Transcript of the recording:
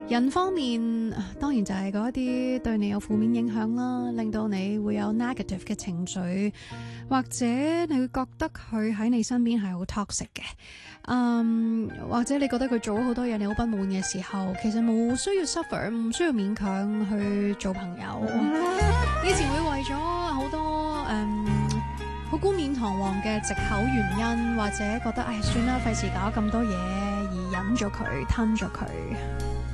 人方面，當然就係嗰一啲對你有負面影響啦，令到你會有 negative 嘅情緒，或者你會覺得佢喺你身邊係好 toxic 嘅，或者你覺得佢做咗好多嘢你好不滿嘅時候，其實冇需要 suffer，唔需要勉強去做朋友。以前會為咗好多好冠冕堂皇嘅藉口原因，或者覺得唉算啦，費事搞咁多嘢而忍咗佢，吞咗佢。